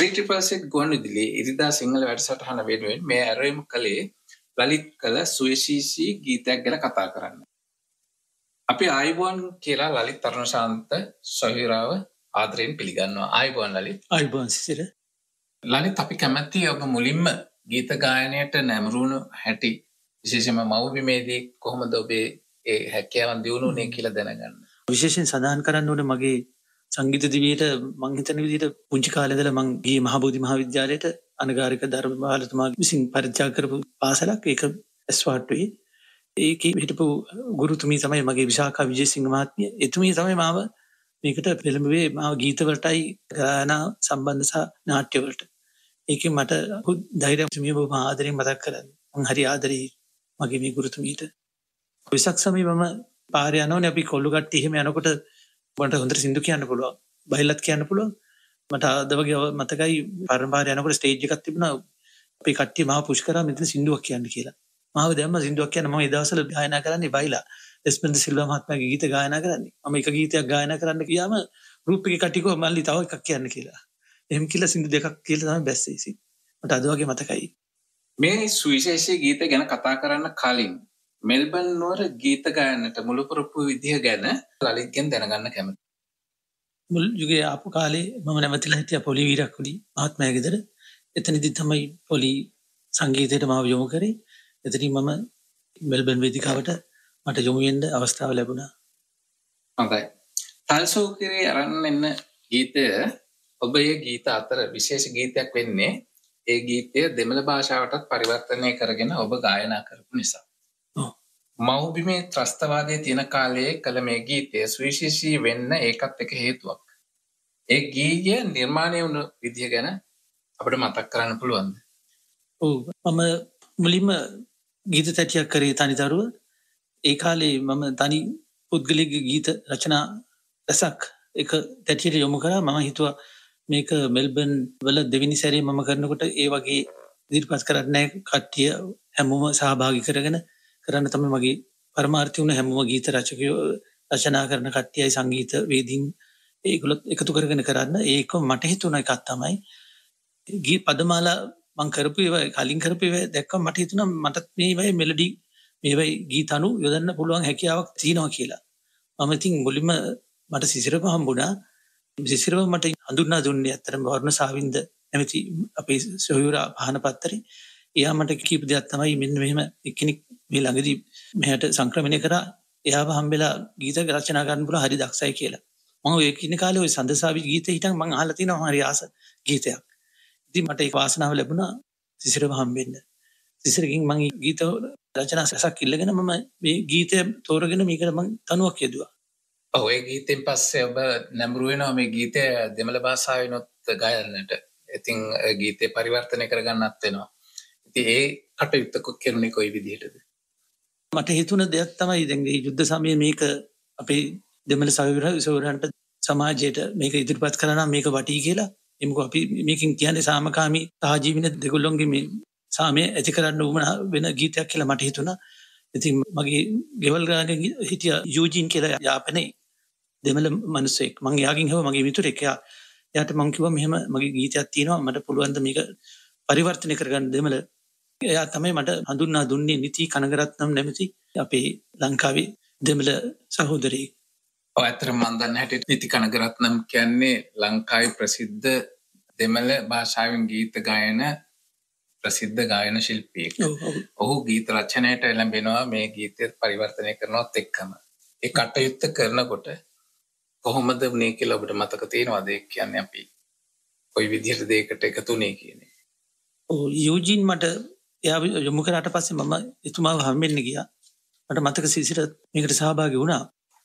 ඊට ගුවන්විදුලියේ ඉරිදා සිංහල වැඩසටහන වෙනුවෙන් මේ ඇරයුම කළේ ලලිත් කළ සුවිශේෂී ගීතයක් ගැන කතා කරන්න. අපි ආයුබෝවන් කියලා ලලිත් තරුණශාන්ත සොහිරාව ආදරයෙන් පිළිගන්නවා. ආයුබෝවන් ලලිත්. ආයුබෝවන් සිසිර. ලලිත් අපි කැමැති ඔබ මුලින්ම ගීත ගායනයට නැඹුරුණු හැටි විශේෂයෙන්ම මව්බිමේදී කොහොමද ඔබේ ඒ හැකියාවන් දියුණුනේ කියලා දැනගන්න. විශේෂයෙන් සඳහන් කරන්න ඕනේ මගේ සංගීත දිවියට මං හිතන විදිහට පුංචි කාලේ ඉඳලා මං ගියේ මහබෝධි මහාවිද්‍යාලයට අනගාരിക ධර්මපාලතුමා විසින් පරිත්‍යාග කරපු පාසලක්. ඒක ස්වාට්ටුවේ. ඒකේ හිටපු ගුරුතුමී තමයි මගේ විශාඛා විජේසිංහ මහත්මිය. එතුමිය තමයි මාව මේකට පෙළඹුවේ මාව ගීත වලටයි ගායනා සම්බන්ධ සහ නාට්‍ය වලට. ඒකෙන් මට ධෛර්යය තුමිය බොහොම ආදරෙන් මතක් කරන්නේ. මං හරි ආදරේ මගේ මේ ගුරුතුමීට. විසක් සමයේ මම පාරේ යනෝනේ අපි කොල්ල කට්ටිය එහෙම යනකොට මට හොඳට සින්දු කියන්න පුළුවන්. බයිලත් කියන්න පුළුවන්. මට අද වගේ මතකයි පාරේ යනකොට ස්ටේජ් එකක් තිබුණා. අපේ කට්ටිය මාව පුෂ් කරා මෙතන සින්දුවක් කියන්න කියලා. මාව දැම්ම සින්දුවක් කියන්න. මම ඒ දවස්වල ගායනා කරන්නේ බයිලා. එස්පෙන්ද සිල්වා මහත්මයාගේ ගීත ගායනා කරන්නේ. මම එක ගීතයක් ගායනා කරන්න ගියාම ගෲප් එකේ කට්ටිය කිව්වා මල්ලි තව එකක් කියන්න කියලා. එහෙම කියලා සින්දු දෙකක් කියලා තමයි බැස්සේ. මට අද වගේ මතකයි. මේ සුවිශේෂී ගීත ගැන කතා කරන්න කලින් මෙල්බන් නුවර ගීත ගායනට මුළු කරපු විදිහ ගැන ලලිත්ගෙන් දැනගන්න කැමතියි. මුල් යුගයේ ආපු කාලේ මම නැවතිලා හිටියා පොලි වීරක්කුඩි මහත්මයාගේ ගෙදර. එතනදී තමයි පොලි සංගීතයට මාව යොමු කරේ. එතනින් මම මෙල්බන් වේදිකාවට මට යොමු වෙන්න අවස්ථාව ලැබුණා. හොඳයි. තල්සෝකිරේ අරන් එන්න ගීතය ඔබේ ගීත අතර විශේෂ ගීතයක් වෙන්නේ ඒ ගීතය දෙමළ භාෂාවටත් පරිවර්තනය කරගෙන ඔබ ගායනා කරපු නිසා. මව්බිමේ ත්‍රස්තවාදයේ තියෙන කාලයේ කළ මේ ගීතය සුවිශේෂී වෙන්න ඒකත් එක හේතුවක්. ඒ ගීය නිර්මාණය වුණු විදිය ගැන අපිට මතක් කරන්න පුළුවන්ද? ඔව් මම මුලින්ම ගීත තැටියක් කරේ තනිදරුව. ඒ කාලේ මම තනි පුද්ගලික ගීත රචනා රසක් එක තැටියට යොමු කරා. මම හිතුවා මේක මෙල්බන් වල දෙවෙනි සැරේ මම කරනකොට ඒ වගේ ඉදිරිපත් කරන්නේ කට්ටිය හැමෝම සහභාගී කරගෙන කරන්න තමයි මගේ පරමාර්ථය වුණ. හැමෝම ගීත රචකයෝ රචනා කරන කට්ටියයි සංගීත වේදීන් ඒගොල්ලෝ එකතු කරගෙන කරන්න. ඒක මට හිතුණ එකක් තමයි ගී පදමාලා මම කරපු ඒවා කලින් කරපු ඒවා දැක්කම මට හිතුණා මට මේවයි මෙලඩි මේවයි ගීත අනු යොදන්න පුළුවන් හැකියාවක් තියෙනවා කියලා. මම ඉතින් මුලින්ම මට සිසිරව හම්බුණා. සිසිරව මට හඳුන්වා දුන්නේ අතරම වර්ණ සාවින්ද නැමැති අපේ සොයුරා පහන පත්තරේ. එයා මට කියපු දෙයක් තමයි මෙන්න මෙහෙම එක්කෙනෙක් මේ ළඟදී මෙහෙට සංක්‍රමණය කරා. එයාව හම්බෙලා ගීත රචනා කරන්න පුළුවන් හරි දක්ෂයි කියලා. මම ඔය කින කාලේ ඔය සඳසාවි ගීත හිටන් මම අහලා තිනවා හරි ආස ගීතයක්. ඉතින් මට ඒක වාසනාව ලැබුණා සිසිරව හම්බෙන්න. සිසිරකින් මම ගීත රචනා සසක් ඉල්ලගෙන මම මේ ගීතය තෝරගෙන මේකට මම තනුවක් යෙදුවා. ඔව් ඒ ගීතෙන් පස්සේ ඔබ නැඹුරු වෙනවා මේ ගීතය දෙමළ භාෂාවෙනොත් ගායනට. ඉතින් ගීතේ පරිවර්තනය කරගන්නත් වෙනවා. ඉතින් ඒ කටයුත්ත කෙරුණේ කොයි විදිහටද? මට හිතුණ දෙයක් තමයි දැන් මේ යුද්ධ සමයේ මේක අපේ දෙමළ සොයුරන්ට සමාජයට මේක ඉදිරිපත් කරා නම් මේක වටී කියලා. එමුකෝ අපි මේකෙන් කියන්නේ සාමකාමී සහජීවන දෙගොල්ලොන්ගේ මේ සාමය ඇති කරන්න උවමනා වෙන ගීතයක් කියලා මට හිතුණා. ඉතින් මගේ ගෙවල් ගානේ හිටිය යූජින් කියලා යාපනයේ දෙමළ මිනිස්සෙක්. මං එයාගෙන් හෙව මගේ මිතුරෙක්. එයාට මං කිව්වා මෙහෙම මගේ ගීතයක් තියෙනවා මට පුළුවන් ද මේක පරිවර්තනය කරගන්න දෙමළ. එයා තමයි මට හඳුන්වා දුන්නේ නිති කනගරත්නම් නැමැති අපේ ලංකාවේ දෙමළ සහෝදරයෙක්. ඔව් ඇත්තටම මම දන්න හැටියට නිති කනගරත්නම් කියන්නේ ලංකාවේ ප්‍රසිද්ධ දෙමළ භාෂාවෙන් ගීත ගායන ප්‍රසිද්ධ ගායන ශිල්පියෙක්. ඔහු ගීත රචනයට එළඹෙනවා මේ ගීතය පරිවර්තනය කරනවත් එක්කම. ඒ කටයුත්ත කරනකොට කොහොමද මේ කියලා ඔබට මතක තියෙනවද? ඒ කියන්නේ අපි කොයි විදිහටද ඒකට එකතුනේ කියන්නේ? ඔව් යූජින් මට එයා යොමු කරාට පස්සේ මම එතුමාව හම්බෙන්න ගියා. මට මතක සිසිර මේකට සහභාගී වුණා.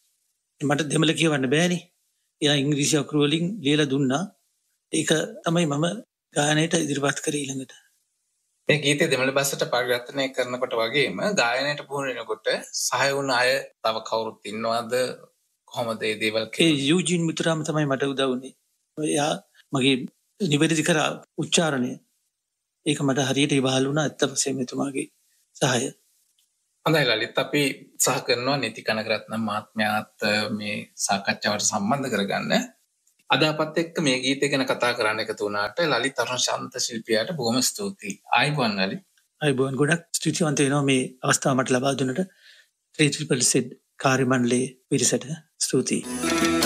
මට දෙමළ කියවන්න බෑනේ. එයා ඉංග්‍රීසි අකුරු වලින් ලියලා දුන්නා. ඒක තමයි මම ගායනයට ඉදිරිපත් කරේ ඊළඟට. මේ ගීතය දෙමළ භාෂාවට පරිවර්තනය කරනකොට වගේම ගායනයට පුහුණු වෙනකොට සහාය වුණ අය තව කවුරුත් ඉන්නවද? කොහොමද මේ දේවල් ඒ යූජින් මිතුරාම තමයි මට උදව් වුණේ. එයා මගේ නිවැරදි කර උච්චාරණය ඒක මට හරියට ඉවහල් වුණා. ඇත්ත වශයෙන්ම එතුමාගේ සහාය. හොඳයි ලලිත්, අපි සහ කරනවා නිති කනගරත්නම් මහත්මයාත් මේ සාකච්ඡාවට සම්බන්ධ කරගන්න. අද අපත් එක්ක මේ ගීතය ගැන කතා කරන්න එකතු වුණාට ලලිත් තරුණ ශාන්ත ශිල්පියාට බොහොම ස්තුතියි. ආයුබෝවන් ලලිත්. අයිබෝන් ගොඩක් ස්තුතිවන්ත වෙනවා මේ අවස්ථාව මට ලබා දුන්නට. 3ZZZ කාර්ය මණ්ඩලයේ පිරිසට ස්තුතියි.